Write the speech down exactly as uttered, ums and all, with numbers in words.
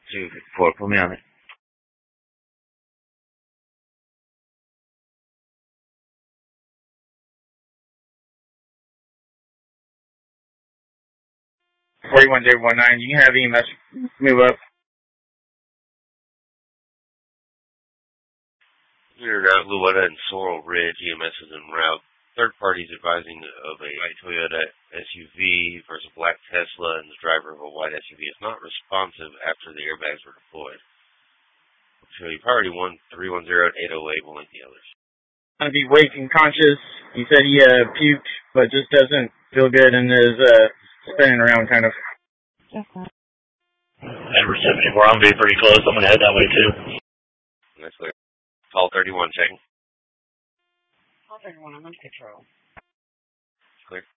two fifty-four, put me on it. forty-one zero one nine, you can have E M S move up. We're at Luetta and Sorrel Ridge. E M S is en route. Third parties advising of a white Toyota S U V versus a black Tesla, and the driver of a white S U V is not responsive after the airbags were deployed. So you priority one three one zero and eight oh eight will link the others. Gonna be awake and conscious. He said he uh, puked, but just doesn't feel good and is uh, spinning around kind of. Edward seventy-four, I'm gonna be pretty close. I'm gonna head that way too. That's clear. Call thirty-one, checking. Call thirty-one, I'm on patrol. Clear.